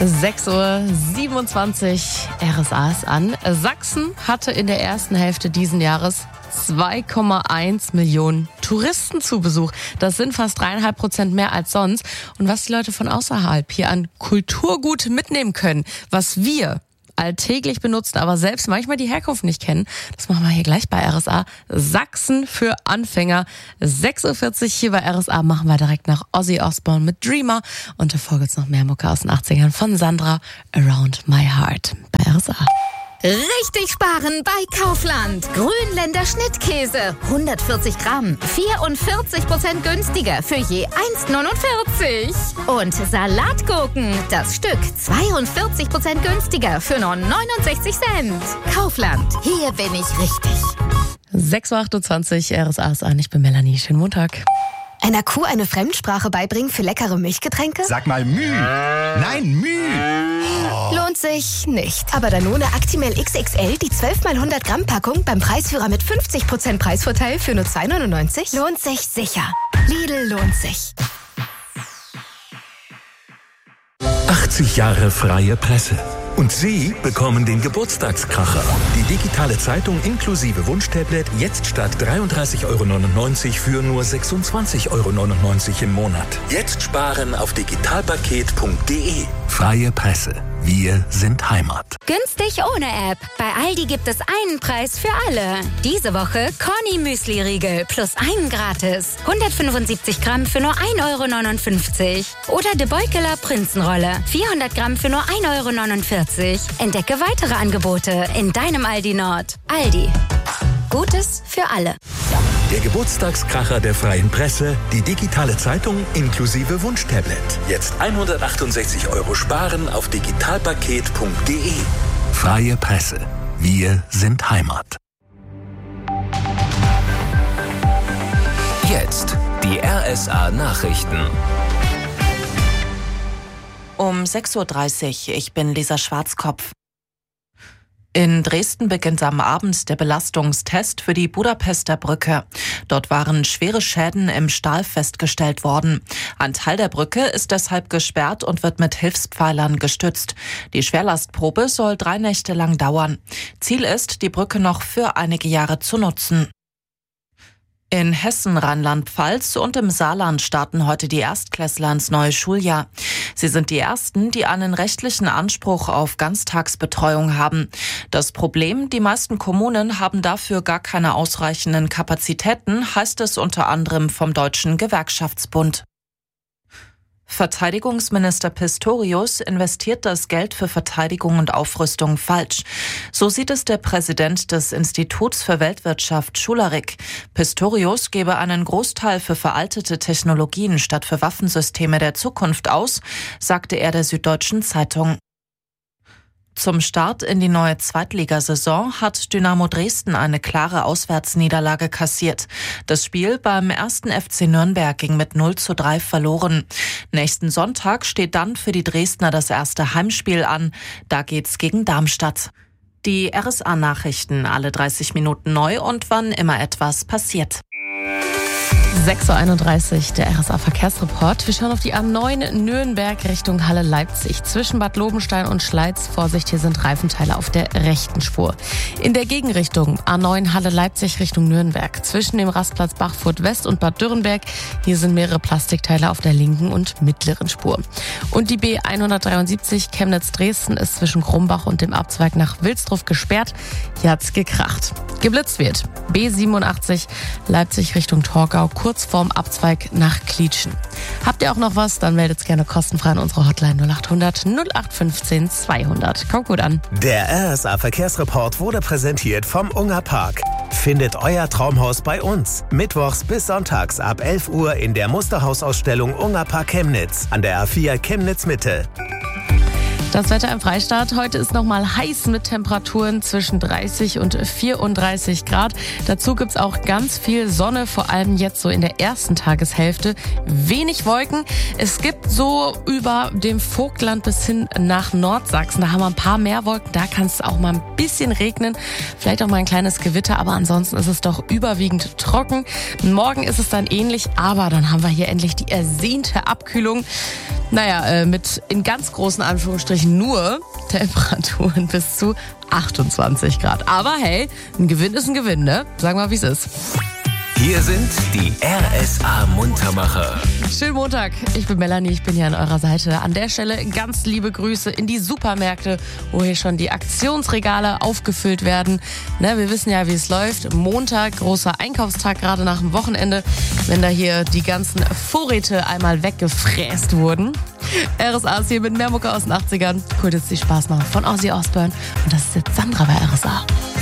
6.27 Uhr, RSA ist an. Sachsen hatte in der ersten Hälfte diesen Jahres 2,1 Millionen Touristen zu Besuch. Das sind fast 3,5% mehr als sonst. Und was die Leute von außerhalb hier an Kulturgut mitnehmen können, was wir alltäglich benutzen, aber selbst manchmal die Herkunft nicht kennen, das machen wir hier gleich bei RSA. Sachsen für Anfänger. 6.40 Uhr hier bei RSA machen wir direkt nach Ozzy Osbourne mit Dreamer. Und davor gibt's noch mehr Mucke aus den 80ern von Sandra, Around My Heart bei RSA. Richtig sparen bei Kaufland. Grünländer Schnittkäse, 140 Gramm, 44% günstiger für je 1,49. Und Salatgurken, das Stück, 42% günstiger für nur 69 Cent. Kaufland, hier bin ich richtig. 6.28 Uhr, RSA ist an. Ich bin Melanie. Schönen Montag. Einer Kuh eine Fremdsprache beibringen für leckere Milchgetränke? Sag mal Müh. Nein, Müh. Lohnt sich nicht. Aber Danone Actimel XXL, die 12 x 100 Gramm Packung beim Preisführer mit 50% Preisvorteil für nur 2,99? Lohnt sich sicher. Lidl lohnt sich. 80 Jahre freie Presse. Und Sie bekommen den Geburtstagskracher. Die digitale Zeitung inklusive Wunschtablet jetzt statt 33,99 € für nur 26,99 € im Monat. Jetzt sparen auf digitalpaket.de. Freie Presse. Wir sind Heimat. Günstig ohne App. Bei Aldi gibt es einen Preis für alle. Diese Woche Corny Müsli-Riegel plus einen gratis. 175 Gramm für nur 1,59 €. Oder De Beukeler Prinzenrolle. 400 Gramm für nur 1,49 €. Entdecke weitere Angebote in deinem Aldi Nord. Aldi. Gutes für alle. Der Geburtstagskracher der freien Presse, die digitale Zeitung inklusive Wunschtablet. Jetzt 168 € sparen auf digitalpaket.de. Freie Presse. Wir sind Heimat. Jetzt die RSA Nachrichten. Um 6.30 Uhr, ich bin Lisa Schwarzkopf. In Dresden beginnt am Abend der Belastungstest für die Budapester Brücke. Dort waren schwere Schäden im Stahl festgestellt worden. Ein Teil der Brücke ist deshalb gesperrt und wird mit Hilfspfeilern gestützt. Die Schwerlastprobe soll 3 Nächte lang dauern. Ziel ist, die Brücke noch für einige Jahre zu nutzen. In Hessen, Rheinland-Pfalz und im Saarland starten heute die Erstklässler ins neue Schuljahr. Sie sind die ersten, die einen rechtlichen Anspruch auf Ganztagsbetreuung haben. Das Problem, die meisten Kommunen haben dafür gar keine ausreichenden Kapazitäten, heißt es unter anderem vom Deutschen Gewerkschaftsbund. Verteidigungsminister Pistorius investiert das Geld für Verteidigung und Aufrüstung falsch. So sieht es der Präsident des Instituts für Weltwirtschaft, Schularik. Pistorius gebe einen Großteil für veraltete Technologien statt für Waffensysteme der Zukunft aus, sagte er der Süddeutschen Zeitung. Zum Start in die neue Zweitligasaison hat Dynamo Dresden eine klare Auswärtsniederlage kassiert. Das Spiel beim 1. FC Nürnberg ging mit 0:3 verloren. Nächsten Sonntag steht dann für die Dresdner das erste Heimspiel an. Da geht's gegen Darmstadt. Die RSA-Nachrichten alle 30 Minuten neu und wann immer etwas passiert. 6.31 Uhr, der RSA-Verkehrsreport. Wir schauen auf die A9 Nürnberg Richtung Halle-Leipzig. Zwischen Bad Lobenstein und Schleiz, Vorsicht, hier sind Reifenteile auf der rechten Spur. In der Gegenrichtung A9 Halle-Leipzig Richtung Nürnberg. Zwischen dem Rastplatz Bachfurt West und Bad Dürrenberg, hier sind mehrere Plastikteile auf der linken und mittleren Spur. Und die B173 Chemnitz-Dresden ist zwischen Krumbach und dem Abzweig nach Wilsdruff gesperrt. Hier hat's gekracht. Geblitzt wird B87 Leipzig Richtung Torgau, kurz vorm Abzweig nach Klietschen. Habt ihr auch noch was? Dann meldet's gerne kostenfrei an unsere Hotline 0800 0815 200. Kommt gut an. Der RSA Verkehrsreport wurde präsentiert vom Unger Park. Findet euer Traumhaus bei uns. Mittwochs bis sonntags ab 11 Uhr in der Musterhausausstellung Unger Park Chemnitz an der A4 Chemnitz Mitte. Das Wetter im Freistaat. Heute ist nochmal heiß mit Temperaturen zwischen 30 und 34 Grad. Dazu gibt's auch ganz viel Sonne, vor allem jetzt so in der ersten Tageshälfte. Wenig Wolken. Es gibt so über dem Vogtland bis hin nach Nordsachsen, da haben wir ein paar mehr Wolken. Da kann es auch mal ein bisschen regnen. Vielleicht auch mal ein kleines Gewitter, aber ansonsten ist es doch überwiegend trocken. Morgen ist es dann ähnlich, aber dann haben wir hier endlich die ersehnte Abkühlung. Naja, mit in ganz großen Anführungsstrichen nur Temperaturen bis zu 28 Grad. Aber hey, ein Gewinn ist ein Gewinn, ne? Sagen wir, wie es ist. Hier sind die RSA-Muntermacher. Schönen Montag, ich bin Melanie, ich bin hier an eurer Seite. An der Stelle ganz liebe Grüße in die Supermärkte, wo hier schon die Aktionsregale aufgefüllt werden. Ne, wir wissen ja, wie es läuft. Montag, großer Einkaufstag, gerade nach dem Wochenende, wenn da hier die ganzen Vorräte einmal weggefräst wurden. RSA ist hier mit mehr Mucke aus den 80ern. Cool, dass die Spaß machen von Ozzy Osbourne. Und das ist jetzt Sandra bei RSA.